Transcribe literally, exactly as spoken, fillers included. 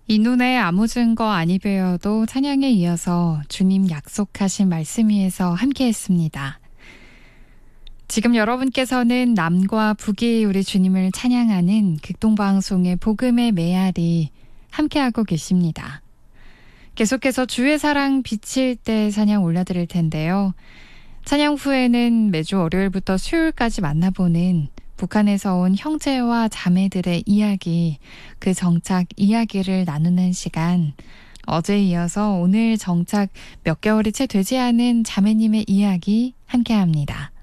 이 눈에 아무 증거 아니 베어도 찬양에 이어서 주님 약속하신 말씀 위에서 함께했습니다. 지금 여러분께서는 남과 북이 우리 주님을 찬양하는 극동방송의 복음의 메아리 함께하고 계십니다. 계속해서 주의 사랑 비칠 때 찬양 올려드릴 텐데요. 찬양 후에는 매주 월요일부터 수요일까지 만나보는 북한에서 온 형제와 자매들의 이야기, 그 정착 이야기를 나누는 시간. 어제에 이어서 오늘 정착 몇 개월이 채 되지 않은 자매님의 이야기 함께합니다.